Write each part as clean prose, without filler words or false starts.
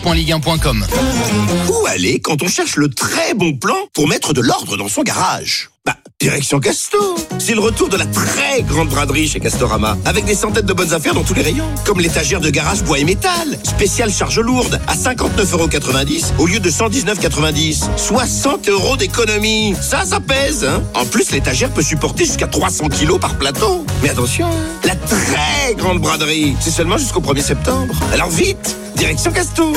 Ligue1.com. Où aller quand on cherche le très bon plan pour mettre de l'ordre dans son garage ? Direction Castor. C'est le retour de la très grande braderie chez Castorama, avec des centaines de bonnes affaires dans tous les rayons. Comme l'étagère de garage bois et métal, spéciale charge lourde, à 59,90€ au lieu de 119,90€. 60 € d'économie. Ça pèse, hein. En plus, l'étagère peut supporter jusqu'à 300 kg par plateau. Mais attention, la très grande braderie, c'est seulement jusqu'au 1er septembre. Alors vite, direction Castor.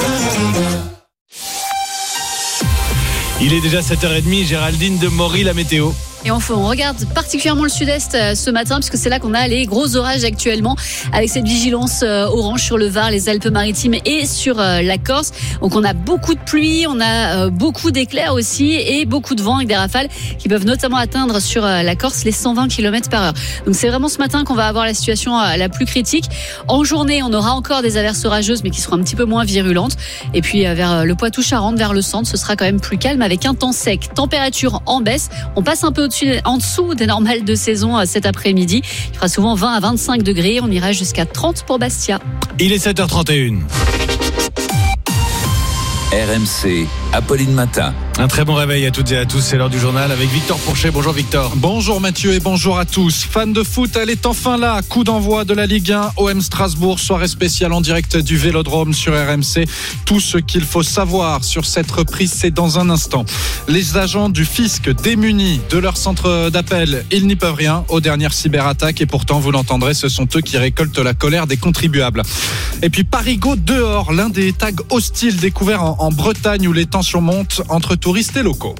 Il est déjà 7h30, Géraldine de Maury, la météo. Et on regarde particulièrement le sud-est ce matin, puisque c'est là qu'on a les gros orages actuellement, avec cette vigilance orange sur le Var, les Alpes-Maritimes et sur la Corse. Donc on a beaucoup de pluie, on a beaucoup d'éclairs aussi et beaucoup de vent avec des rafales qui peuvent notamment atteindre sur la Corse les 120 km/h. Donc c'est vraiment ce matin qu'on va avoir la situation la plus critique. En journée, on aura encore des averses orageuses, mais qui seront un petit peu moins virulentes. Et puis vers le Poitou-Charentes, vers le centre, ce sera quand même plus calme avec un temps sec. Température en baisse. On passe un peu en dessous des normales de saison cet après-midi. Il fera souvent 20 à 25 degrés. On ira jusqu'à 30 pour Bastia. Il est 7h31. RMC, Apolline Matin. Un très bon réveil à toutes et à tous, c'est l'heure du journal avec Victor Pourchet. Bonjour Victor. Bonjour Mathieu et bonjour à tous. Fans de foot, elle est enfin là. Coup d'envoi de la Ligue 1, OM Strasbourg, soirée spéciale en direct du Vélodrome sur RMC. Tout ce qu'il faut savoir sur cette reprise, c'est dans un instant. Les agents du fisc démunis de leur centre d'appel, ils n'y peuvent rien aux dernières cyberattaques et pourtant, vous l'entendrez, ce sont eux qui récoltent la colère des contribuables. Et puis Parigo dehors, l'un des tags hostiles découverts en Bretagne où les tensions montent entre touristes et locaux.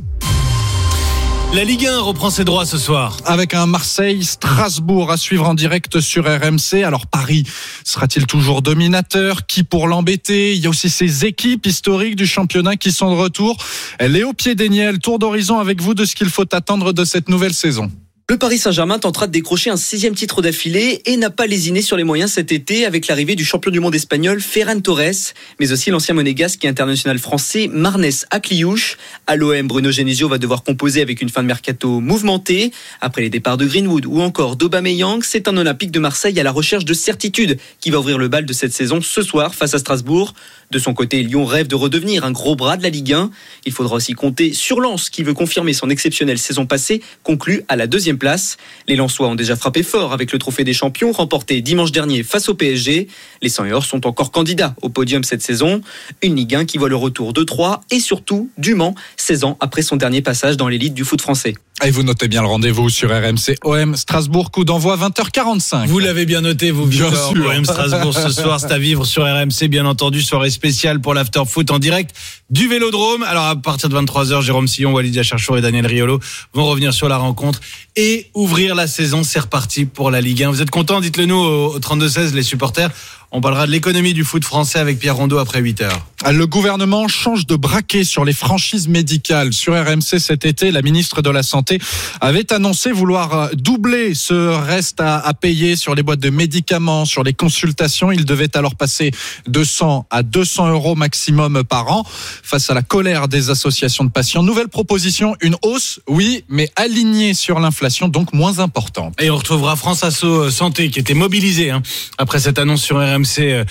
La Ligue 1 reprend ses droits ce soir. Avec un Marseille-Strasbourg à suivre en direct sur RMC. Alors Paris sera-t-il toujours dominateur ? Qui pour l'embêter ? Il y a aussi ces équipes historiques du championnat qui sont de retour. Léo Piedeniel, tour d'horizon avec vous de ce qu'il faut attendre de cette nouvelle saison. Le Paris Saint-Germain tentera de décrocher un 6e titre d'affilée et n'a pas lésiné sur les moyens cet été avec l'arrivée du champion du monde espagnol Ferran Torres, mais aussi l'ancien monégasque et international français Marnès Akliouche. À l'OM, Bruno Genesio va devoir composer avec une fin de mercato mouvementée. Après les départs de Greenwood ou encore d'Aubameyang, c'est un Olympique de Marseille à la recherche de certitude qui va ouvrir le bal de cette saison ce soir face à Strasbourg. De son côté, Lyon rêve de redevenir un gros bras de la Ligue 1. Il faudra aussi compter sur Lens qui veut confirmer son exceptionnelle saison passée, conclue à la 2e place. Les Lensois ont déjà frappé fort avec le trophée des champions remporté dimanche dernier face au PSG. Les 100 et or sont encore candidats au podium cette saison. Une Ligue 1 qui voit le retour de Troyes et surtout du Mans, 16 ans après son dernier passage dans l'élite du foot français. Et vous notez bien le rendez-vous sur RMC OM Strasbourg, coup d'envoi 20h45. Vous l'avez bien noté, vous, Victor. Bien sûr. OM Strasbourg ce soir, c'est à vivre sur RMC, bien entendu, soirée spéciale pour l'after foot en direct du Vélodrome. Alors à partir de 23h, Jérôme Sillon, Walid Acharchour et Daniel Riolo vont revenir sur la rencontre et ouvrir la saison. C'est reparti pour la Ligue 1. Vous êtes contents ? Dites-le nous au 32-16, les supporters. On parlera de l'économie du foot français avec Pierre Rondeau après 8h. Le gouvernement change de braquet sur les franchises médicales. Sur RMC cet été, la ministre de la Santé avait annoncé vouloir doubler ce reste à payer sur les boîtes de médicaments, sur les consultations. Il devait alors passer de 100 à 200 € maximum par an. Face à la colère des associations de patients, nouvelle proposition, une hausse, oui, mais alignée sur l'inflation, donc moins importante. Et on retrouvera France Asso Santé qui était mobilisée après cette annonce sur RMC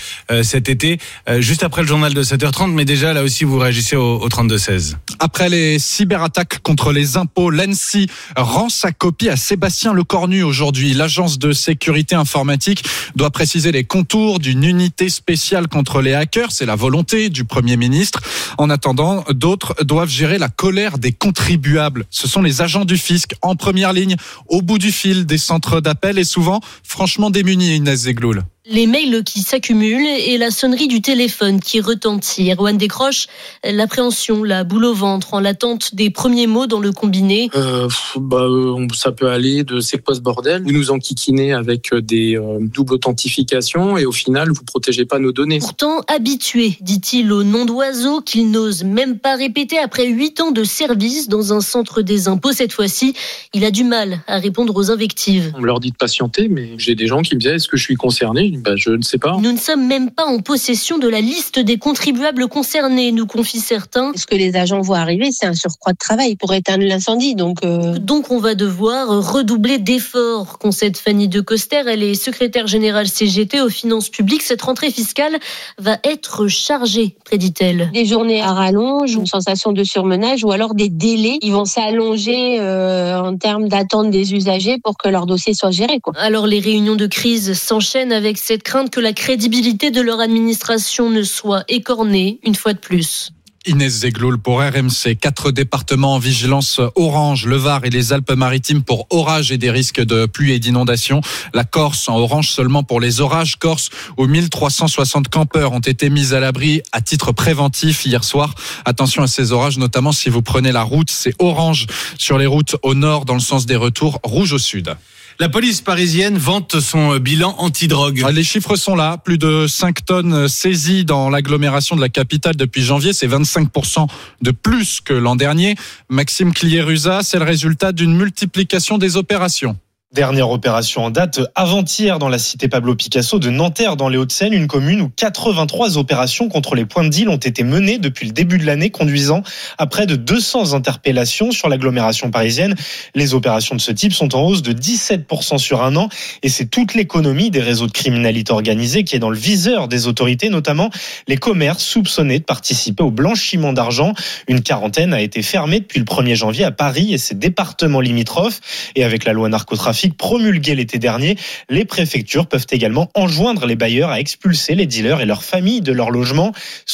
cet été, juste après le journal de 7h30, mais déjà là aussi vous réagissez au 32-16. Après les cyberattaques contre les impôts, l'ANSSI rend sa copie à Sébastien Lecornu aujourd'hui. L'agence de sécurité informatique doit préciser les contours d'une unité spéciale contre les hackers. C'est la volonté du Premier ministre. En attendant, d'autres doivent gérer la colère des contribuables. Ce sont les agents du fisc en première ligne, au bout du fil des centres d'appel et souvent franchement démunis, Inès Zegloul. Les mails qui s'accumulent et la sonnerie du téléphone qui retentit. Erwan décroche, l'appréhension, la boule au ventre en l'attente des premiers mots dans le combiné. Ça peut aller de c'est quoi ce bordel ? Vous nous enquiquinez avec des doubles authentifications et au final, vous protégez pas nos données. Pourtant habitué, dit-il, au nom d'oiseau qu'il il n'ose même pas répéter après 8 ans de service dans un centre des impôts. Cette fois-ci, il a du mal à répondre aux invectives. On me leur dit de patienter, mais j'ai des gens qui me disaient est-ce que je suis concerné ? Je ne sais pas. Nous ne sommes même pas en possession de la liste des contribuables concernés, nous confient certains. Ce que les agents voient arriver, c'est un surcroît de travail pour éteindre l'incendie. Donc on va devoir redoubler d'efforts, concède Fanny De Coster. Elle est secrétaire générale CGT aux finances publiques. Cette rentrée fiscale va être chargée, prédit-elle. Des journées à rallonge, une sensation de surmenage ou alors des délais qui vont s'allonger en termes d'attente des usagers pour que leur dossier soit géré. Alors les réunions de crise s'enchaînent avec cette crainte que la crédibilité de leur administration ne soit écornée une fois de plus. Inès Zegloul pour RMC. 4 départements en vigilance orange, le Var et les Alpes-Maritimes pour orage et des risques de pluie et d'inondation. La Corse en orange seulement pour les orages. Corse où 1360 campeurs ont été mis à l'abri à titre préventif hier soir. Attention à ces orages, notamment si vous prenez la route. C'est orange sur les routes au nord dans le sens des retours, rouge au sud. La police parisienne vante son bilan antidrogue. Les chiffres sont là. Plus de 5 tonnes saisies dans l'agglomération de la capitale depuis janvier. C'est 25% de plus que l'an dernier. Maxime Clié-Ruza, c'est le résultat d'une multiplication des opérations. Dernière opération en date, avant-hier dans la cité Pablo Picasso de Nanterre dans les Hauts-de-Seine, une commune où 83 opérations contre les points de deal ont été menées depuis le début de l'année, conduisant à près de 200 interpellations sur l'agglomération parisienne. Les opérations de ce type sont en hausse de 17% sur un an et c'est toute l'économie des réseaux de criminalité organisée qui est dans le viseur des autorités, notamment les commerces soupçonnés de participer au blanchiment d'argent. Une quarantaine a été fermée depuis le 1er janvier à Paris et ses départements limitrophes. Et avec la loi narcotrafic promulguée l'été dernier, les préfectures peuvent également enjoindre les bailleurs à expulser les dealers et leurs familles de leur logement.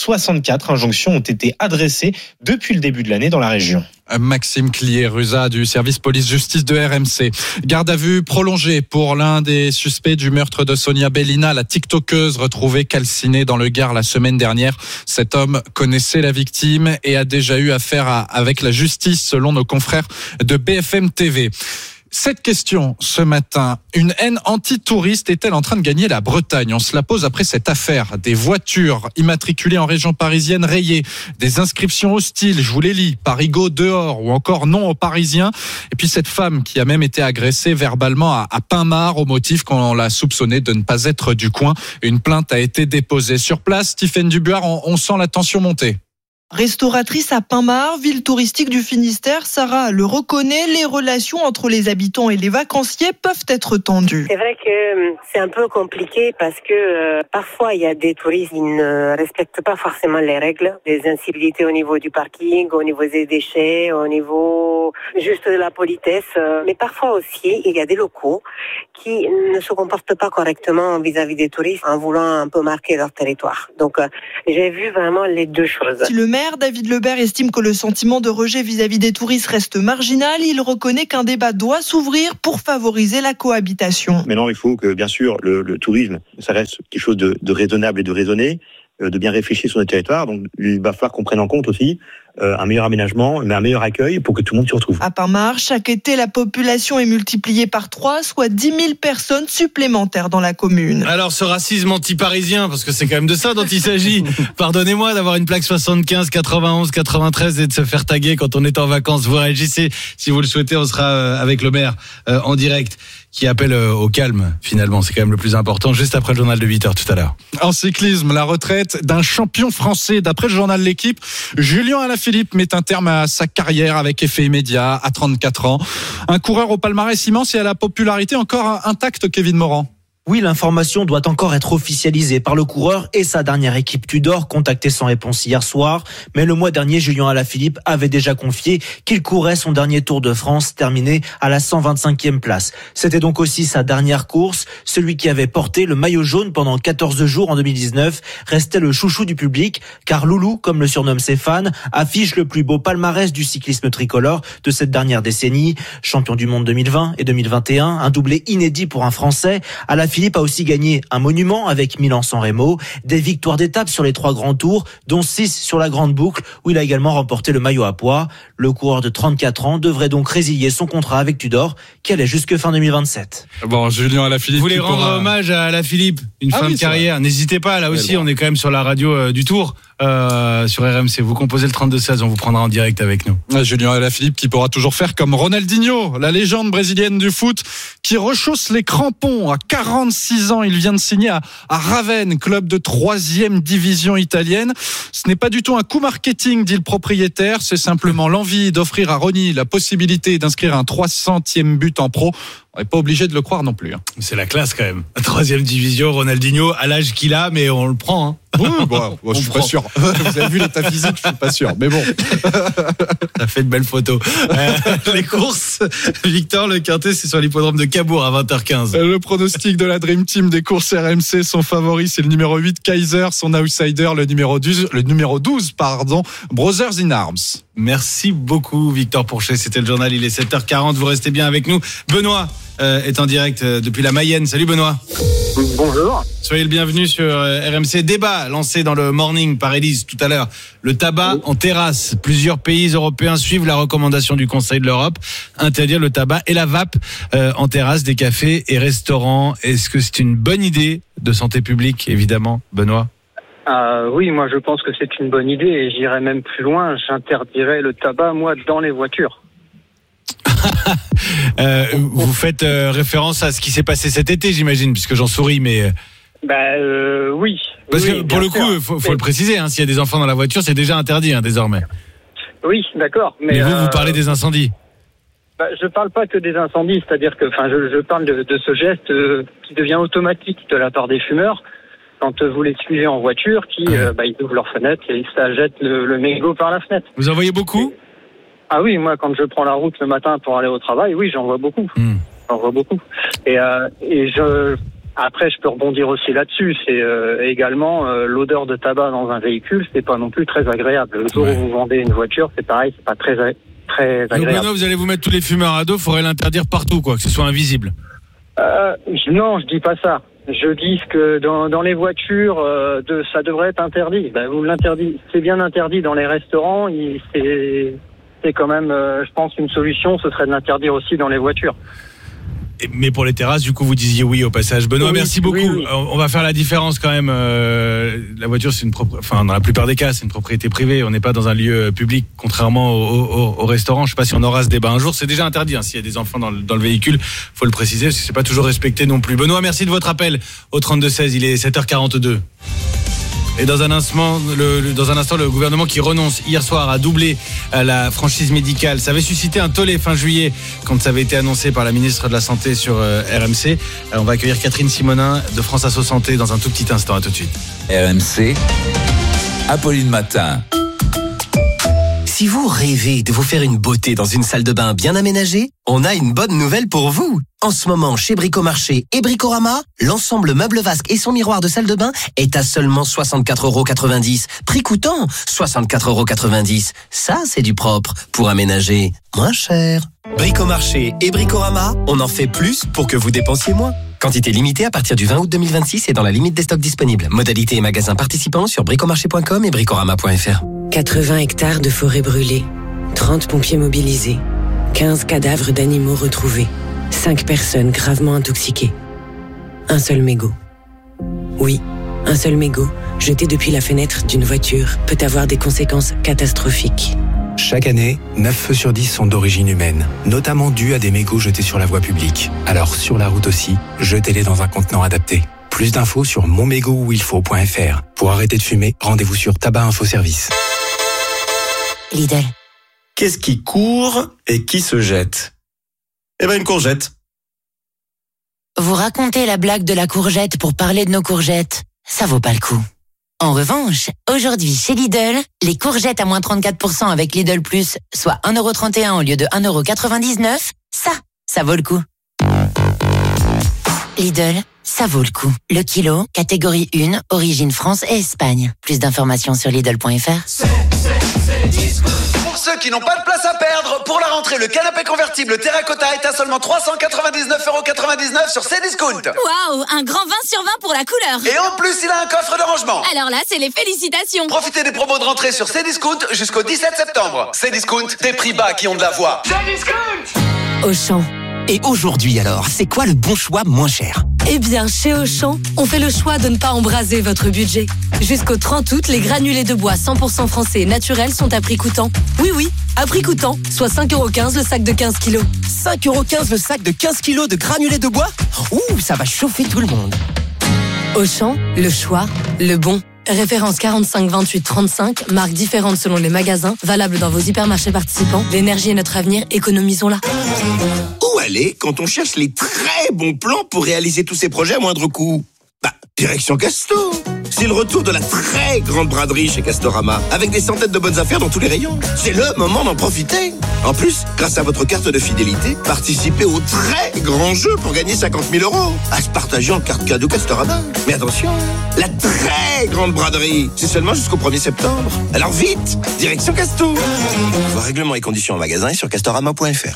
64 injonctions ont été adressées depuis le début de l'année dans la région. Maxime Clié-Ruza du service police-justice de RMC. Garde à vue prolongée pour l'un des suspects du meurtre de Sonia Bellina, la tiktokeuse retrouvée calcinée dans le Gard la semaine dernière. Cet homme connaissait la victime et a déjà eu affaire avec la justice selon nos confrères de BFM TV. Cette question ce matin, une haine anti-touriste est-elle en train de gagner la Bretagne ? On se la pose après cette affaire. Des voitures immatriculées en région parisienne rayées, des inscriptions hostiles, je vous les lis, Parigot dehors ou encore non aux Parisiens. Et puis cette femme qui a même été agressée verbalement à Pinmar au motif qu'on l'a soupçonnée de ne pas être du coin. Une plainte a été déposée sur place. Stéphane Dubuard, on sent la tension monter. Restauratrice à Pinmar, ville touristique du Finistère, Sarah le reconnaît, les relations entre les habitants et les vacanciers peuvent être tendues. C'est vrai que c'est un peu compliqué parce que parfois il y a des touristes qui ne respectent pas forcément les règles, des incivilités au niveau du parking, au niveau des déchets, au niveau juste de la politesse. Mais parfois aussi il y a des locaux qui ne se comportent pas correctement vis-à-vis des touristes en voulant un peu marquer leur territoire. Donc j'ai vu vraiment les deux choses. Si le maire David Lebert estime que le sentiment de rejet vis-à-vis des touristes reste marginal, il reconnaît qu'un débat doit s'ouvrir pour favoriser la cohabitation. Maintenant, il faut que, bien sûr, le tourisme, ça reste quelque chose de raisonnable et de raisonné, de bien réfléchir sur notre territoire. Donc, il va falloir qu'on prenne en compte aussi un meilleur aménagement, mais un meilleur accueil pour que tout le monde s'y retrouve. À Pinmar, chaque été, la population est multipliée par 3, soit 10 000 personnes supplémentaires dans la commune. Alors, ce racisme anti-parisien, parce que c'est quand même de ça dont il s'agit. Pardonnez-moi d'avoir une plaque 75, 91, 93 et de se faire taguer quand on est en vacances. Vous réagissez. Si vous le souhaitez, on sera avec le maire en direct qui appelle au calme, finalement. C'est quand même le plus important, juste après le journal de 8h tout à l'heure. En cyclisme, la retraite d'un champion français. D'après le journal L'Équipe, Julien Alaphilippe met un terme à sa carrière avec effet immédiat à 34 ans. Un coureur au palmarès immense et à la popularité encore intacte, Kevin Morand. Oui, l'information doit encore être officialisée par le coureur et sa dernière équipe Tudor, contactée sans réponse hier soir. Mais le mois dernier, Julien Alaphilippe avait déjà confié qu'il courait son dernier Tour de France, terminé à la 125e place. C'était donc aussi sa dernière course. Celui qui avait porté le maillot jaune pendant 14 jours en 2019 restait le chouchou du public, car Loulou, comme le surnomment ses fans, affiche le plus beau palmarès du cyclisme tricolore de cette dernière décennie. Champion du monde 2020 et 2021, un doublé inédit pour un Français. Alaphilippe a aussi gagné un monument avec Milan-San Remo, des victoires d'étape sur les 3 grands tours, dont 6 sur la grande boucle, où il a également remporté le maillot à pois. Le coureur de 34 ans devrait donc résilier son contrat avec Tudor, qui allait jusque fin 2027. Bon, Julien Alaphilippe. Vous voulez rendre hommage à Alaphilippe, une fin de carrière. N'hésitez pas, là aussi, on est quand même sur la radio du Tour. sur RMC. Vous composez le 32-16, on vous prendra en direct avec nous. Julien Alaphilippe qui pourra toujours faire comme Ronaldinho, la légende brésilienne du foot, qui rechausse les crampons à 46 ans. Il vient de signer à Ravenne, club de 3e division italienne. Ce n'est pas du tout un coup marketing, dit le propriétaire. C'est simplement l'envie d'offrir à Ronny la possibilité d'inscrire un 300e but en pro. On n'est pas obligé de le croire non plus. C'est la classe quand même. 3e division, Ronaldinho, à l'âge qu'il a, mais on le prend. Oui, je suis pas sûr. Vous avez vu l'état physique, je suis pas sûr. Mais bon. Ça fait de belles photos. Les courses, Victor, le quintet, c'est sur l'hippodrome de Cabourg à 20h15. Le pronostic de la Dream Team des courses RMC, son favori, c'est le numéro 8, Kaiser, son outsider, le numéro 12, Brothers in Arms. Merci beaucoup, Victor Pourchet. C'était le journal, il est 7h40. Vous restez bien avec nous. Benoît est en direct depuis la Mayenne. Salut Benoît. Bonjour. Soyez le bienvenu sur RMC. Débat lancé dans le Morning par Élise tout à l'heure. Le tabac en terrasse. Plusieurs pays européens suivent la recommandation du Conseil de l'Europe. Interdire le tabac et la vape en terrasse des cafés et restaurants. Est-ce que c'est une bonne idée de santé publique, évidemment, Benoît? Oui, moi je pense que c'est une bonne idée et j'irais même plus loin. J'interdirais le tabac, moi, dans les voitures. Vous faites référence à ce qui s'est passé cet été, j'imagine, puisque j'en souris, mais... Oui. Parce oui, que pour le coup, il faut le préciser, s'il y a des enfants dans la voiture, c'est déjà interdit désormais. Oui, d'accord. Mais vous parlez des incendies. Je parle pas que des incendies, c'est-à-dire que je parle de ce geste qui devient automatique de la part des fumeurs. Quand vous les suivez en voiture, ils ouvrent leur fenêtre et ça jette le mégot par la fenêtre. Vous en voyez beaucoup ? Ah oui, moi quand je prends la route le matin pour aller au travail, oui, j'en vois beaucoup. J'en vois beaucoup. Après, je peux rebondir aussi là-dessus. C'est également l'odeur de tabac dans un véhicule, c'est pas non plus très agréable. Le jour où vous vendez une voiture, c'est pareil, c'est pas très agréable. Donc maintenant, vous allez vous mettre tous les fumeurs à dos, il faudrait l'interdire partout, que ce soit invisible. Non, je dis pas ça. Je dis que dans les voitures, ça devrait être interdit. Vous l'interdit. C'est bien interdit dans les restaurants. C'est quand même, je pense, une solution. Ce serait de l'interdire aussi dans les voitures. Mais pour les terrasses, du coup, vous disiez oui au passage. Benoît, merci beaucoup. Oui. On va faire la différence quand même. La voiture, dans la plupart des cas, c'est une propriété privée. On n'est pas dans un lieu public, contrairement au restaurant. Je ne sais pas si on aura ce débat un jour. C'est déjà interdit. S'il y a des enfants dans le véhicule, faut le préciser, parce que c'est pas toujours respecté non plus. Benoît, merci de votre appel au 32-16. Il est 7h42. Et dans un instant, le gouvernement qui renonce hier soir à doubler la franchise médicale. Ça avait suscité un tollé fin juillet quand ça avait été annoncé par la ministre de la Santé sur RMC. On va accueillir Catherine Simonin de France Asso Santé dans un tout petit instant. À tout de suite. RMC, Apolline Matin. Si vous rêvez de vous faire une beauté dans une salle de bain bien aménagée, on a une bonne nouvelle pour vous. En ce moment, chez Bricomarché et Bricorama, l'ensemble meuble vasque et son miroir de salle de bain est à seulement 64,90 €. Prix coûtant 64,90 €. Ça, c'est du propre pour aménager moins cher. Bricomarché et Bricorama, on en fait plus pour que vous dépensiez moins. Quantité limitée à partir du 20 août 2026 et dans la limite des stocks disponibles. Modalités et magasins participants sur bricomarché.com et bricorama.fr. 80 hectares de forêt brûlée, 30 pompiers mobilisés, 15 cadavres d'animaux retrouvés, 5 personnes gravement intoxiquées. Un seul mégot. Oui, un seul mégot, jeté depuis la fenêtre d'une voiture, peut avoir des conséquences catastrophiques. Chaque année, 9 feux sur 10 sont d'origine humaine, notamment dus à des mégots jetés sur la voie publique. Alors sur la route aussi, jetez-les dans un contenant adapté. Plus d'infos sur monmégotuilfaut.fr. Pour arrêter de fumer, rendez-vous sur Tabac Info Service. Lidl. Qu'est-ce qui court et qui se jette ? Une courgette. Vous racontez la blague de la courgette pour parler de nos courgettes. Ça vaut pas le coup. En revanche, aujourd'hui chez Lidl, les courgettes à moins 34% avec Lidl Plus, soit 1,31 € au lieu de 1,99 €, ça vaut le coup. Lidl, ça vaut le coup. Le kilo, catégorie 1, origine France et Espagne. Plus d'informations sur Lidl.fr. Pour ceux qui n'ont pas de place à perdre, pour la rentrée, le canapé convertible Terracotta est à seulement 399,99 € sur Cdiscount. Waouh, un grand 20 sur 20 pour la couleur. Et en plus, il a un coffre de rangement. Alors là, c'est les félicitations. Profitez des promos de rentrée sur Cdiscount jusqu'au 17 septembre. Cdiscount, des prix bas qui ont de la voix. Cdiscount. Auchan. Et aujourd'hui alors, c'est quoi le bon choix moins cher ? Eh bien, chez Auchan, on fait le choix de ne pas embraser votre budget. Jusqu'au 30 août, les granulés de bois 100% français et naturels sont à prix coûtant. Oui, à prix coûtant, soit 5,15€ le sac de 15 kilos. 5,15€ le sac de 15 kilos de granulés de bois ? Ouh, ça va chauffer tout le monde. Auchan, le choix, le bon. Référence 45 28 35, marques différentes selon les magasins, valable dans vos hypermarchés participants. L'énergie est notre avenir, économisons-la. Où aller quand on cherche les très bons plans pour réaliser tous ces projets à moindre coût ? Direction Castor. C'est le retour de la très grande braderie chez Castorama, avec des centaines de bonnes affaires dans tous les rayons. C'est le moment d'en profiter. En plus, grâce à votre carte de fidélité, participez au très grand jeu pour gagner 50 000 €. À se partager en carte cadeau Castorama. Mais attention, la très grande braderie, c'est seulement jusqu'au 1er septembre. Alors vite, direction Castor. Voir règlements et conditions en magasin et sur castorama.fr.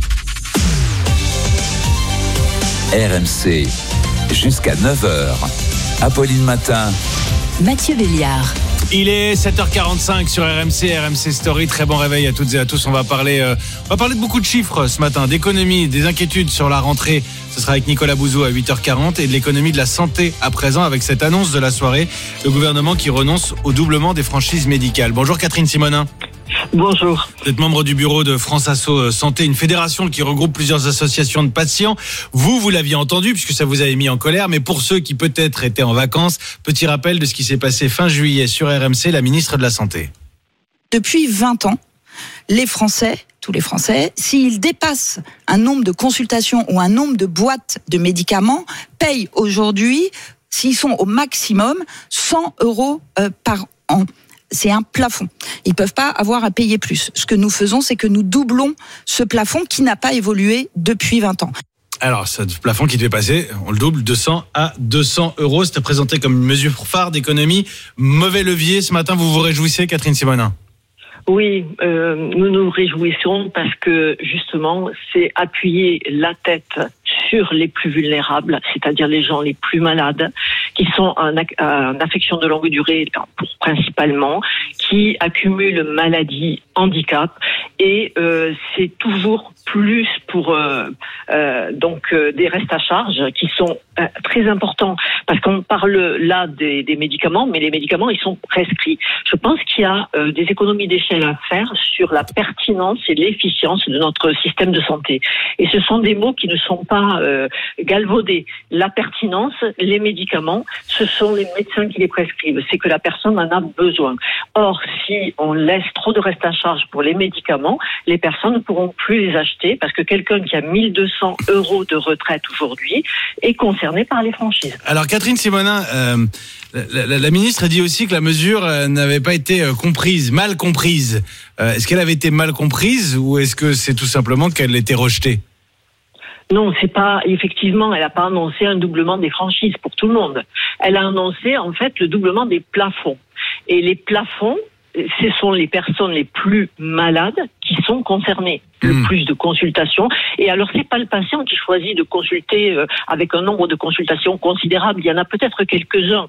RMC, jusqu'à 9h. Apolline Matin. Mathieu Béliard. Il est 7h45 sur RMC Story. Très bon réveil à toutes et à tous. On va parler de beaucoup de chiffres ce matin, d'économie, des inquiétudes sur la rentrée. Ce sera avec Nicolas Bouzou à 8h40 et de l'économie de la santé à présent avec cette annonce de la soirée. Le gouvernement qui renonce au doublement des franchises médicales. Bonjour Catherine Simonin. Bonjour. Vous êtes membre du bureau de France Asso Santé, une fédération qui regroupe plusieurs associations de patients. Vous l'aviez entendu puisque ça vous avait mis en colère, mais pour ceux qui peut-être étaient en vacances, petit rappel de ce qui s'est passé fin juillet sur RMC, la ministre de la Santé. Depuis 20 ans, les Français, tous les Français, s'ils dépassent un nombre de consultations ou un nombre de boîtes de médicaments, payent aujourd'hui, s'ils sont au maximum, 100 € par an. C'est un plafond. Ils ne peuvent pas avoir à payer plus. Ce que nous faisons, c'est que nous doublons ce plafond qui n'a pas évolué depuis 20 ans. Alors, ce plafond qui devait passer, on le double, 200 à 200 €. C'était présenté comme une mesure phare d'économie. Mauvais levier. Ce matin, vous vous réjouissez, Catherine Simonin ? Oui, nous nous réjouissons parce que justement, c'est appuyer la tête sur les plus vulnérables, c'est-à-dire les gens les plus malades, qui sont en affection de longue durée principalement, qui accumulent maladies, handicap, et c'est toujours plus pour des restes à charge qui sont très importants, parce qu'on parle là des médicaments, mais les médicaments ils sont prescrits. Je pense qu'il y a des économies d'échelle à faire sur la pertinence et l'efficience de notre système de santé. Et ce sont des mots qui ne sont pas galvaudés. La pertinence, les médicaments, ce sont les médecins qui les prescrivent. C'est que la personne en a besoin. Or, si on laisse trop de reste à charge pour les médicaments, les personnes ne pourront plus les acheter parce que quelqu'un qui a 1 200 € de retraite aujourd'hui est concerné par les franchises. Alors Catherine Simonin, la ministre a dit aussi que la mesure n'avait pas été mal comprise. Est-ce qu'elle avait été mal comprise ou est-ce que c'est tout simplement qu'elle était rejetée ? Non, c'est pas, effectivement, elle n'a pas annoncé un doublement des franchises pour tout le monde. Elle a annoncé, en fait, le doublement des plafonds. Et les plafonds, ce sont les personnes les plus malades qui sont concernées. Le plus de consultations. Et alors, c'est pas le patient qui choisit de consulter avec un nombre de consultations considérable. Il y en a peut-être quelques-uns